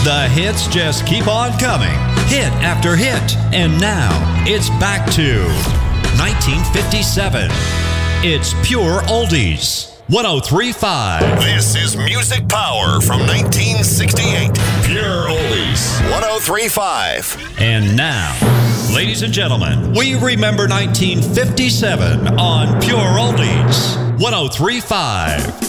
The hits just keep on coming, hit after hit. And now, it's back to 1957. It's Pure Oldies. 103.5. This is Music Power from 1968. Pure Oldies. 103.5. And now, ladies and gentlemen, we remember 1957 on Pure Oldies. 103.5.